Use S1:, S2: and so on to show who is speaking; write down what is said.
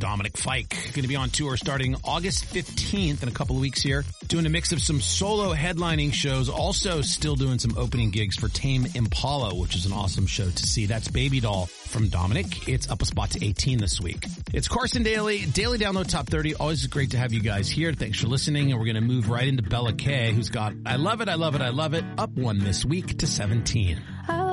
S1: Dominic Fike. Going to be on tour starting August 15th in a couple of weeks here. Doing a mix of some solo headlining shows. Also still doing some opening gigs for Tame Impala, which is an awesome show to see. That's Baby Doll from Dominic. It's up a spot to 18 this week. It's Carson Daly, Daily Download Top 30. Always great to have you guys here. Thanks for listening. And we're going to move right into Bella K, who's got I Love It, I Love It, I Love It, up one this week to 17.